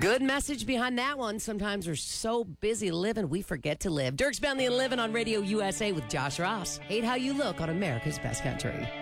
Good message behind that one. Sometimes we're so busy living, we forget to live. Dierks Bentley and Living on Radio USA with Josh Ross. Hate How You Look on America's Best Country.